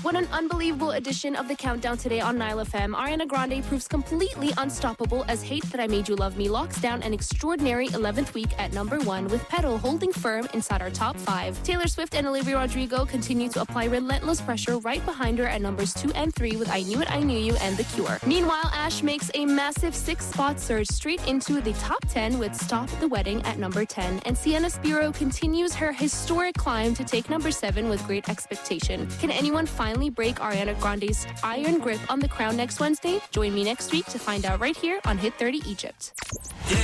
What an unbelievable edition of the Countdown today on Nile FM. Ariana Grande proves completely unstoppable as Hate That I Made You Love Me locks down an extraordinary 11th week at number 1 with Pedal holding firm inside our top 5. Taylor Swift and Olivia Rodrigo continue to apply relentless pressure right behind her at numbers 2 and 3 with I Knew It, I Knew You and The Cure. Meanwhile, Ash makes a massive 6-spot surge straight into the top 10 with Stop the Wedding at number 10. And Sienna Spiro continues her historic climb to take number 7 with Great Expectation. Can anyone finally break Ariana Grande's iron grip on the crown next Wednesday? Join me next week to find out right here on Hit 30 Egypt.